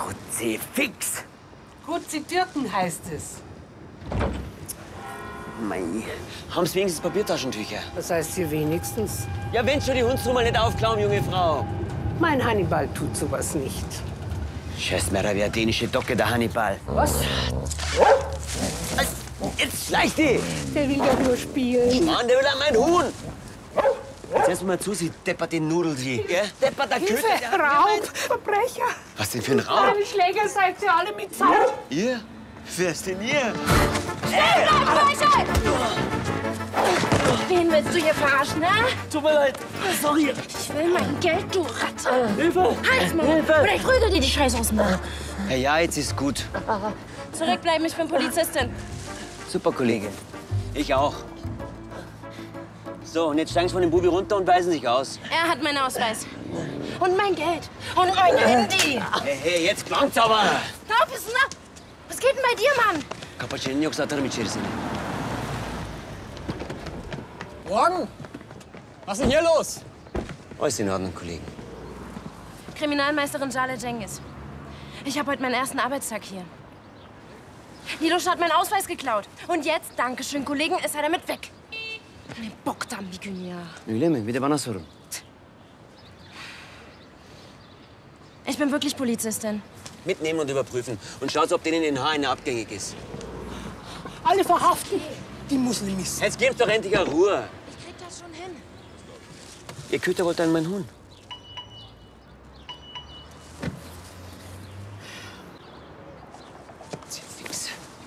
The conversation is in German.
Kruzifix! Kruzitürken heißt es. Mei, haben Sie wenigstens Papiertaschentücher? Das heißt hier wenigstens. Ja, wenn schon die Hundsnummer nicht aufklauen, junge Frau. Mein Hannibal tut sowas nicht. Scheiß mir wie eine dänische Docke, der Hannibal. Was? Jetzt schleicht die! Der will doch nur spielen. Mann, der will an mein Huhn! Jetzt erst mal zu, sie deppert den Nudel, sie. Gell? Deppert der Köter. Hilfe! Raub! Verbrecher! Was denn für ein Raub? Meine Schläger seid ihr alle mitsamt. Ihr? Wer ist denn ihr? Wen willst du hier verarschen, ne? Tut mir leid. Sorry. Ich will mein Geld, du Ratte. Hilfe! Halt's mal. Oder ich prügel dir die Scheiße aus dem Mund. Ja, jetzt ist gut. Zurückbleiben, ich bin Polizistin. Super, Kollege. Ich auch. So, und jetzt steigen Sie von dem Bubi runter und weisen sich aus. Er hat meinen Ausweis. Und mein Geld. Und mein Handy. Hey, jetzt klangt's aber! Na, was geht denn bei dir, Mann? Kapacinin yoksa atarım içerisine. Morgen! Was ist denn hier los? Alles in Ordnung, Kollegen. Kriminalmeisterin Jale Cengiz. Ich habe heute meinen ersten Arbeitstag hier. Nilosch hat meinen Ausweis geklaut. Und jetzt, Dankeschön, Kollegen, ist er damit weg. Ne boktan bir gün ya. Öyle mi? Bir de bana sorun. Ich bin wirklich Polizistin. Mitnehmen und überprüfen. Und schaut, ob denen in Haaren abgängig ist. Alle verhaften! Die Muslimis. Jetzt gebt doch endlich eine Ruhe. Ich krieg das schon hin. Ihr Köter wollte an meinen Huhn.